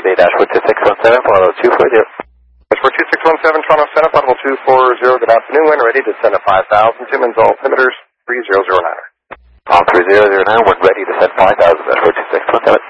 Bay Dashwood 2617, follow 240. Dashwood 2617, Toronto Center, Audible 240, good afternoon, when ready to send a 5,000, Timmins, altimeters 3009. All 3009, when ready to send 5,000, Dashwood 2617.